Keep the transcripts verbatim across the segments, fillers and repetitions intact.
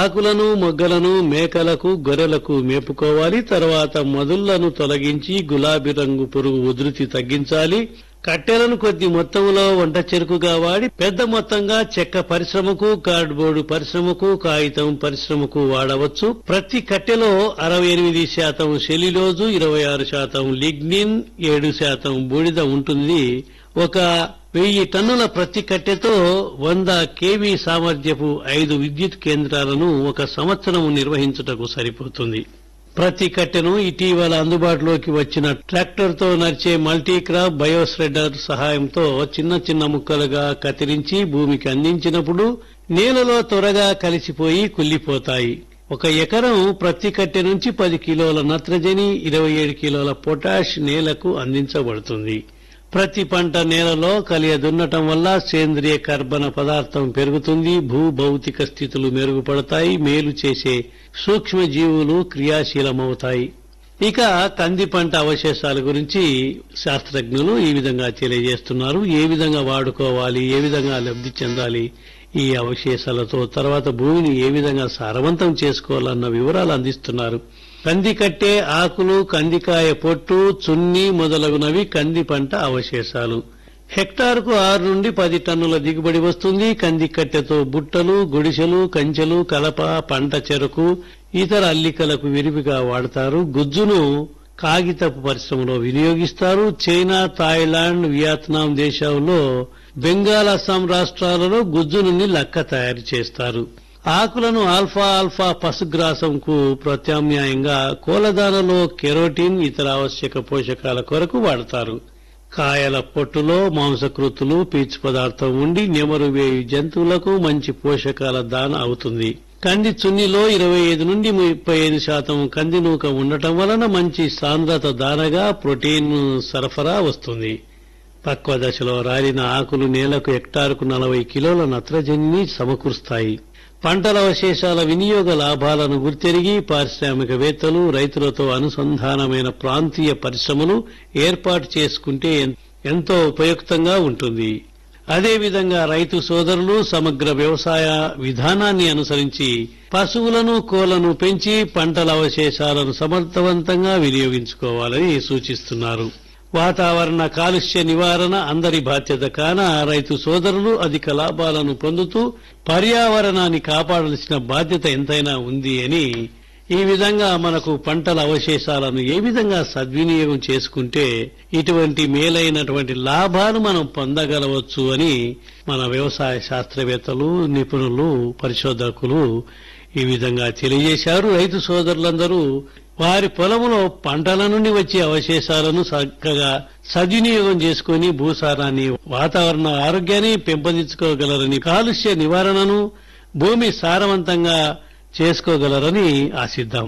ఆకులను మొగ్గలను మేకలకు గొర్రెలకు మేపుకోవాలి. తర్వాత మొదుళ్లను తొలగించి గులాబీ రంగు పురుగు ఉధృతి తగ్గించాలి. కట్టెలను కొద్ది మొత్తంలో వంట చెరుకుగా వాడి పెద్ద మొత్తంగా చెక్క పరిశ్రమకు, కార్డ్బోర్డు పరిశ్రమకు, కాగితం పరిశ్రమకు వాడవచ్చు. ప్రతి కట్టెలో అరవై ఎనిమిది శాతం సెల్యులోజు, ఇరవై ఆరు శాతం లిగ్నిన్, ఏడు శాతం బూడిద ఉంటుంది. ఒక వెయ్యి టన్నుల ప్రతి కట్టెతో వంద కేవీ సామర్థ్యపు ఐదు విద్యుత్ కేంద్రాలను ఒక సంవత్సరం నిర్వహించుటకు సరిపోతుంది. ప్రతి కట్టెను ఇటీవల అందుబాటులోకి వచ్చిన ట్రాక్టర్ తో నడిచే మల్టీక్రాప్ బయోస్ప్రెడర్ సహాయంతో చిన్న చిన్న ముక్కలుగా కత్తిరించి భూమికి అందించినప్పుడు నేలలో త్వరగా కలిసిపోయి కుళ్లిపోతాయి. ఒక ఎకరం ప్రతి కట్టె నుంచి పది కిలోల నత్రజని, ఇరవై ఏడు కిలోల పొటాష్ నేలకు అందించబడుతుంది. ప్రతి పంట నేలలో కలియ దున్నటం వల్ల సేంద్రియ కర్బన పదార్థం పెరుగుతుంది. భూ భౌతిక స్థితులు మెరుగుపడతాయి. మేలు చేసే సూక్ష్మ జీవులు క్రియాశీలమవుతాయి. ఇక కంది పంట అవశేషాల గురించి శాస్త్రజ్ఞులు ఈ విధంగా తెలియజేస్తున్నారు. ఏ విధంగా వాడుకోవాలి, ఏ విధంగా లబ్ధి చెందాలి ఈ అవశేషాలతో, తర్వాత భూమిని ఏ విధంగా సారవంతం చేసుకోవాలన్న వివరాలు అందిస్తున్నారు. కంది కట్టె ఆకులు, కందికాయ పొట్టు, చున్ని మొదలగునవి కంది పంట అవశేషాలు. హెక్టారుకు ఆరు నుండి పది టన్నుల దిగుబడి వస్తుంది. కంది కట్టెతో బుట్టలు, గుడిసెలు, కంచెలు, కలప, పంట చెరకు, ఇతర అల్లికలకు విరివిగా వాడతారు. గుజ్జును కాగితపు పరిశ్రమలో వినియోగిస్తారు. చైనా, థాయిలాండ్, వియత్నాం దేశాల్లో, బెంగాల్, అస్సాం రాష్ట్రాలలో గుజ్జు నుండి లక్క తయారు చేస్తారు. ఆకులను ఆల్ఫా ఆల్ఫా పశుగ్రాసంకు ప్రత్యామ్నాయంగా కోలదానలో కెరోటిన్, ఇతర ఆవశ్యక పోషకాల కొరకు వాడతారు. కాయల పొట్టులో మాంసకృతులు, పీచు పదార్థం ఉండి నెమరు వేయు జంతువులకు మంచి పోషకాల దాన అవుతుంది. కంది చున్నిలో ఇరవై ఐదు నుండి ముప్పై ఐదు శాతం కంది నూక ఉండటం వలన మంచి సాంద్రత దానగా ప్రోటీన్ సరఫరా వస్తుంది. పక్వ దశలో రాలిన ఆకులు నేలకు హెక్టారుకు నలభై కిలోల నత్రజనిని సమకూరుస్తాయి. పంటల అవశేషాల వినియోగ లాభాలను గుర్తెరిగి పారిశ్రామికవేత్తలు రైతులతో అనుసంధానమైన ప్రాంతీయ పరిశ్రమలు ఏర్పాటు చేసుకుంటే ఎంతో ఉపయుక్తంగా ఉంటుంది. అదేవిధంగా రైతు సోదరులు సమగ్ర వ్యవసాయ విధానాన్ని అనుసరించి పశువులను, కోళ్లను పెంచి పంటల అవశేషాలను సమర్థవంతంగా వినియోగించుకోవాలని సూచిస్తున్నారు. వాతావరణ కాలుష్య నివారణ అందరి బాధ్యత కాన రైతు సోదరులు అధిక లాభాలను పొందుతూ పర్యావరణాన్ని కాపాడాల్సిన బాధ్యత ఎంతైనా ఉంది అని, ఈ విధంగా మనకు పంటల అవశేషాలను ఏ విధంగా సద్వినియోగం చేసుకుంటే ఇటువంటి మేలైనటువంటి లాభాలు మనం పొందగలవచ్చు అని మన వ్యవసాయ శాస్త్రవేత్తలు, నిపుణులు, పరిశోధకులు ఈ విధంగా తెలియజేశారు. రైతు సోదరులందరూ వారి పొలంలో పంటల నుండి వచ్చే అవశేషాలను చక్కగా సద్వినియోగం చేసుకుని భూసారాన్ని, వాతావరణ ఆరోగ్యాన్ని పెంపొందించుకోగలరని, కాలుష్య నివారణను, భూమి సారవంతంగా చేసుకోగలరని ఆశిద్దాం.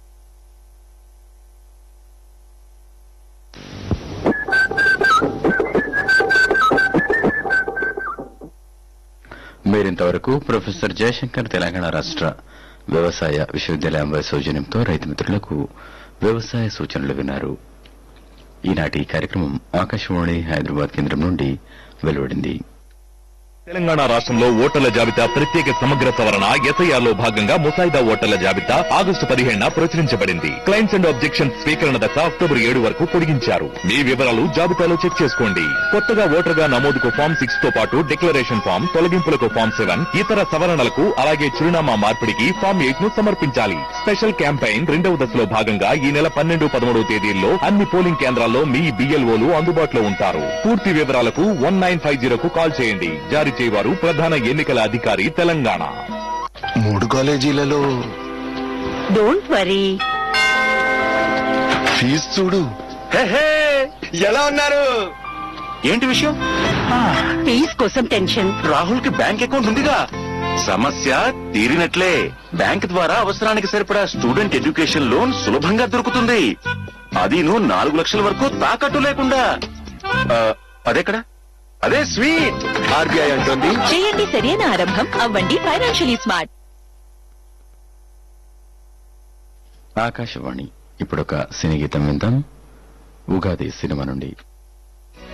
మీరింతవరకు ప్రొఫెసర్ జయశంకర్ తెలంగాణ రాష్ట్ర వ్యవసాయ విశ్వవిద్యాలయం వారి సౌజన్యంతో రైతు మిత్రులకు వ్యవసాయ సూచనలు విన్నారు. ఈనాటి కార్యక్రమం ఆకాశవాణి హైదరాబాద్ కేంద్రం నుండి వెలువడింది. తెలంగాణ రాష్ట్రంలో ఓటర్ల జాబితా ప్రత్యేక సమగ్ర సవరణ ఎస్ఐఆర్లో భాగంగా ముసాయిదా ఓటర్ల జాబితా ఆగస్టు పదిహేడున ప్రచురించబడింది. క్లైమ్స్ అండ్ ఆబ్జెక్షన్స్ స్వీకరణ దశ అక్టోబర్ ఏడు వరకు పొడిగించారు. మీ వివరాలు జాబితాలో చెక్ చేసుకోండి. కొత్తగా ఓటర్గా నమోదుకు ఫామ్ సిక్స్ తో పాటు డిక్లరేషన్ ఫామ్, తొలగింపులకు ఫామ్ సెవెన్, ఇతర సవరణలకు అలాగే చిరునామా మార్పిడికి ఫామ్ ఎయిట్ ను సమర్పించాలి. స్పెషల్ క్యాంపెయిన్ రెండవ దశలో భాగంగా ఈ నెల పన్నెండు పదమూడవ తేదీల్లో అన్ని పోలింగ్ కేంద్రాల్లో మీ బిఎల్ఓలు అందుబాటులో ఉంటారు. పూర్తి వివరాలకు వన్ నైన్ ఫైవ్ జీరోకు కాల్ చేయండి. జారీ చేయవారు ప్రధాన ఎన్నికల అధికారి తెలంగాణ. మూడు కాలేజీలలో డోంట్ వరీ, ఫీజు చూడు. ఎలా ఉన్నారు? ఏంటి విషయం? ఫీజ్ కోసం టెన్షన్. రాహుల్ కి బ్యాంక్ అకౌంట్ ఉందిగా, సమస్య తీరినట్లే. బ్యాంక్ ద్వారా అవసరానికి సరిపడా స్టూడెంట్ ఎడ్యుకేషన్ లోన్ సులభంగా దొరుకుతుంది. అదీను నాలుగు లక్షల వరకు తాకట్టు లేకుండా. అదెక్కడ? అదే స్వీట్. ఆర్బీఐ అంటుంది, చేయండి సరైన ఆరంభం, అవ్వండి ఫైనాన్షియలీ స్మార్ట్. ఆకాశవాణి. ఇప్పుడొక సినీ గీతం విందాం. ఉగాది సినిమా నుండి.